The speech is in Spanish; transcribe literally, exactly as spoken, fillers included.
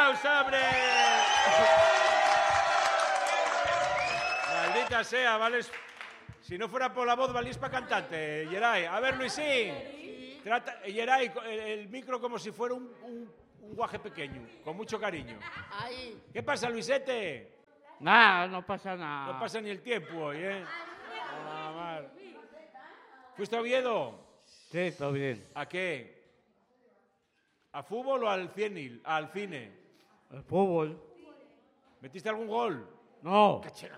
aplauso, hombre! Maldita sea, ¿vales? Si no fuera por la voz, valís para cantante, Yeray. A ver, Luisín. Trata, Yeray, el, el micro como si fuera un, un, un guaje pequeño, con mucho cariño. Ahí. ¿Qué pasa, Luisete? Nada, no pasa nada. No pasa ni el tiempo hoy, ¿eh? Ah, mal. ¿Fuiste a Oviedo? Sí, todo bien. ¿A qué? ¿A fútbol o al cine? Al cine. El fútbol. ¿Metiste algún gol? No.